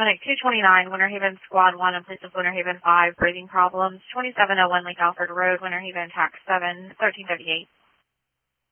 Clinic 229, Winter Haven, Squad 1, and Police of Winter Haven 5, breathing problems. 2701 Lake Alfred Road, Winter Haven, Tax 7, 1338.